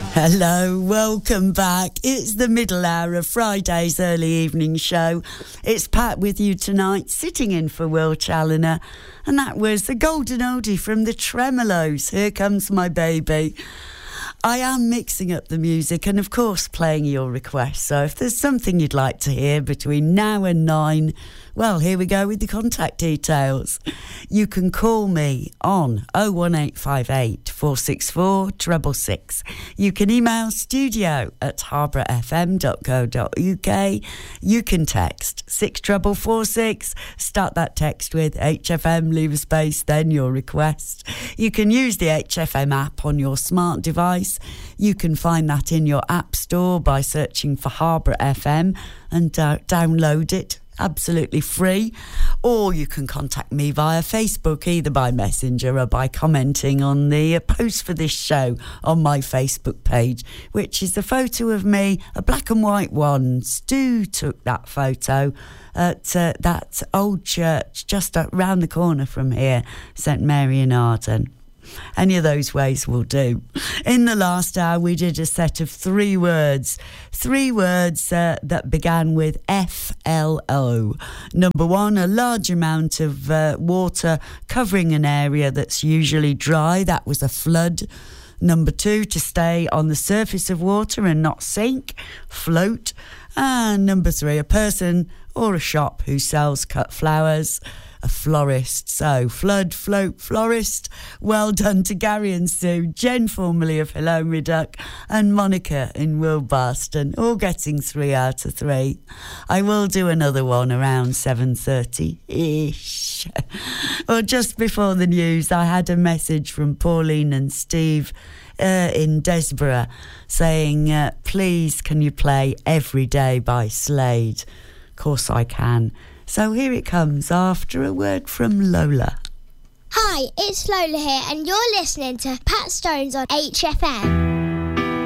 Hello, welcome back. It's the middle hour of Friday's early evening show. It's Pat with you tonight, sitting in for Will Challoner. And that was the golden oldie from the Tremolos, Here Comes My Baby. I am mixing up the music and, of course, playing your requests. So if there's something you'd like to hear between now and 9, well, here we go with the contact details. You can call me on 01858 464 666. You can email studio@harbourfm.co.uk. You can text 64446. Start that text with HFM, leave a space, then your request. You can use the HFM app on your smart device. You can find that in your app store by searching for Harbour FM and download it. Absolutely free. Or you can contact me via Facebook, either by Messenger or by commenting on the post for this show on my Facebook page, which is a photo of me, a black and white one. Stu took that photo at that old church just round the corner from here, St Mary in Arden. Any of those ways will do. In the last hour, we did a set of three words that began with FLO. Number one, a large amount of water covering an area that's usually dry. That was a flood. Number two, to stay on the surface of water and not sink, float. And number three, a person or a shop who sells cut flowers, a florist. So, flood, float, florist. Well done to Gary and Sue, Jen formerly of Hello Riduck, and Monica in Wilbaston, all getting 3 out of 3. I will do another one around 7:30-ish. Well, just before the news, I had a message from Pauline and Steve in Desborough saying, please can you play Every Day by Slade? Of course I can. So here it comes after a word from Lola. Hi, it's Lola here and you're listening to Pat Stones on HFM.